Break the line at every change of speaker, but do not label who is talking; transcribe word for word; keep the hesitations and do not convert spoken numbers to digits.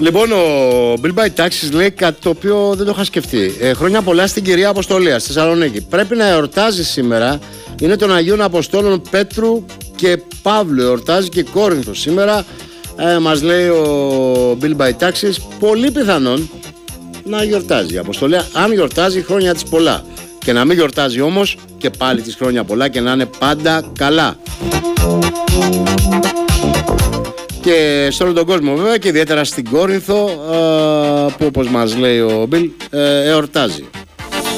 Λοιπόν, ο Bill by Taxis λέει κάτι το οποίο δεν το είχα σκεφτεί. Ε, χρόνια πολλά στην κυρία Αποστολία στη Θεσσαλονίκη. Πρέπει να εορτάζει σήμερα. Είναι των Αγίων Αποστόλων Πέτρου και Παύλου. Εορτάζει και Κόρινθο σήμερα. Ε, μας λέει ο Bill by Taxis. Πολύ πιθανόν να γιορτάζει η Αποστολία. Αν γιορτάζει, χρόνια της πολλά. Και να μην γιορτάζει όμως, και πάλι της χρόνια πολλά και να είναι πάντα καλά. Και σε όλο τον κόσμο βέβαια, και ιδιαίτερα στην Κόρινθο, που όπως μας λέει ο Bill, εορτάζει.